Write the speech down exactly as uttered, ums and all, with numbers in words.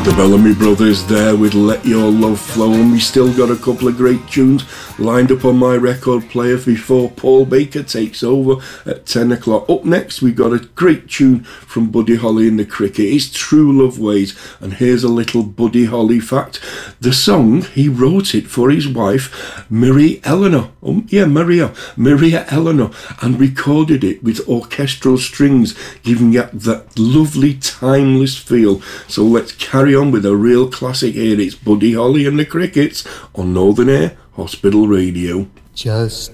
The Bellamy Brothers there with Let Your Love Flow, and we still got a couple of great tunes lined up on my record player before Paul Baker takes over at ten o'clock. Up next we've got a great tune from Buddy Holly and the Cricket. It's True Love Ways, and here's a little Buddy Holly fact. The song, he wrote it for his wife Maria Eleanor, um, yeah Maria, Maria Eleanor, and recorded it with orchestral strings, giving it that lovely timeless feel. So let's carry on with a real classic here. It's Buddy Holly and the Crickets on Northern Air Hospital Radio. Just